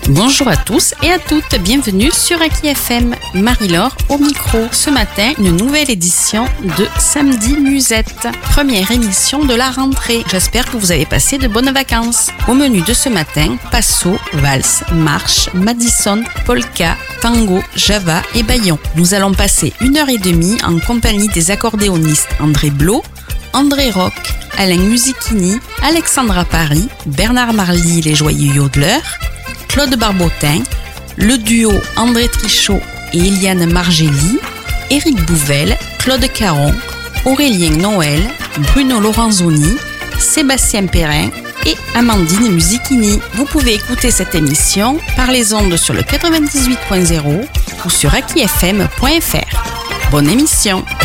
Bonjour à tous et à toutes, bienvenue sur Aki FM. Marie-Laure au micro. Ce matin, une nouvelle édition de Samedi Musette. Première émission de la rentrée. J'espère que vous avez passé de bonnes vacances. Au menu de ce matin, passo, valse, marche, Madison, polka, tango, java et baillon. Nous allons passer 1h30 en compagnie des accordéonistes André Blot, André Rock, Alain Musichini, Alexandra Paris, Bernard Marly les joyeux yodeleurs, Claude Barbotin, le duo André Trichot et Eliane Margelly, Éric Bouvel, Claude Caron, Aurélien Noël, Bruno Lorenzoni, Sébastien Perrin et Amandine Musichini. Vous pouvez écouter cette émission par les ondes sur le 98.0 ou sur akifm.fr. Bonne émission!